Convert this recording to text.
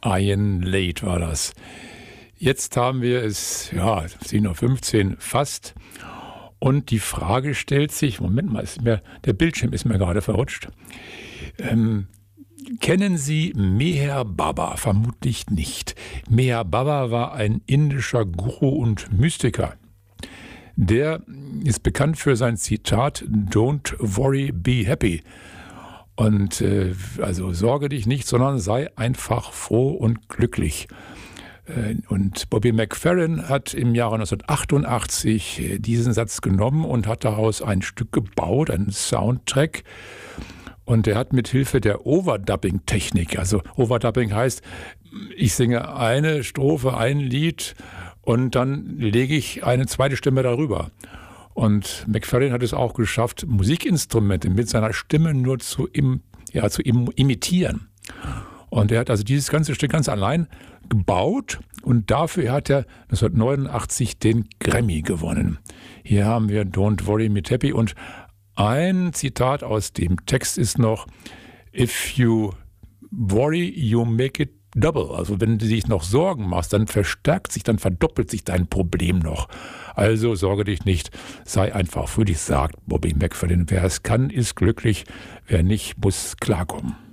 Ian Late war das. Jetzt haben wir es, 10:15 Uhr fast. Und die Frage stellt sich, Moment mal, der Bildschirm ist mir gerade verrutscht. Kennen Sie Meher Baba? Vermutlich nicht. Meher Baba war ein indischer Guru und Mystiker. Der ist bekannt für sein Zitat "Don't worry, be happy". Und also sorge dich nicht, sondern sei einfach froh und glücklich. Und Bobby McFerrin hat im Jahre 1988 diesen Satz genommen und hat daraus ein Stück gebaut, einen Soundtrack. Und er hat mit Hilfe der Overdubbing-Technik, also Overdubbing heißt, ich singe eine Strophe, ein Lied und dann lege ich eine zweite Stimme darüber. Und McFerrin hat es auch geschafft, Musikinstrumente mit seiner Stimme nur zu imitieren. Und er hat also dieses ganze Stück ganz allein gebaut und dafür hat er 1989 den Grammy gewonnen. Hier haben wir Don't Worry, Be Happy und ein Zitat aus dem Text ist noch: If you worry, you make it double. Also wenn du dich noch Sorgen machst, dann verdoppelt sich dein Problem noch. Also sorge dich nicht, sei einfach fröhlich, sagt Bobby McFerrin. Wer es kann, ist glücklich, wer nicht, muss klarkommen.